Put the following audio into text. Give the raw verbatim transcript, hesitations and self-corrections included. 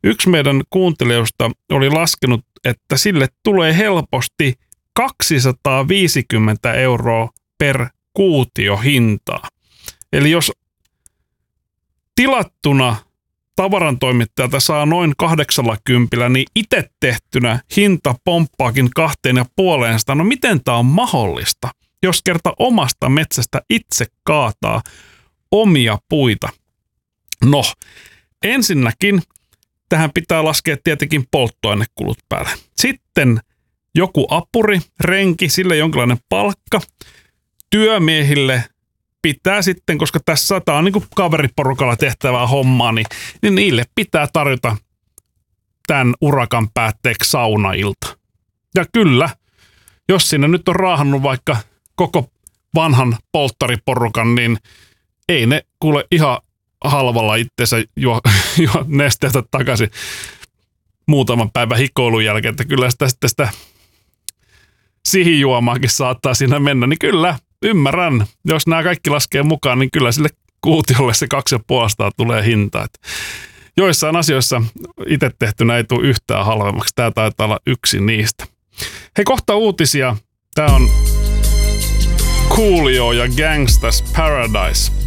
Yksi meidän kuuntelijoista oli laskenut, että sille tulee helposti kaksisataaviisikymmentä euroa per kuutio hintaa. Eli jos tilattuna tavarantoimittajalta saa noin kahdeksalla niin itse tehtynä hinta pomppaakin kahteen ja puoleen sitä. No miten tämä on mahdollista, jos kerta omasta metsästä itse kaataa omia puita? No, ensinnäkin tähän pitää laskea tietenkin polttoainekulut päälle. Sitten joku apuri, renki, sille jonkinlainen palkka. Työmiehille pitää sitten, koska tässä tämä on niin kuin kaveriporukalla tehtävää hommaa, niin, niin niille pitää tarjota tämän urakan päätteeksi saunailta. Ja kyllä, jos sinne nyt on raahannut vaikka koko vanhan polttariporukan, niin ei ne kuule ihan halvalla itsensä juo, juo nesteestä takaisin muutaman päivän hikoilun jälkeen, että kyllä sitä sitten sitä sihijuomaakin saattaa siinä mennä, niin kyllä, ymmärrän. Jos nämä kaikki laskee mukaan, niin kyllä sille kuutiolle se kaksi ja puolestaan tulee hinta. Että joissain asioissa itse tehtynä ei tule yhtään halvemmaksi. Tämä taitaa olla yksi niistä. Hei, kohta uutisia. Tämä on Coolio ja Gangsta's Paradise.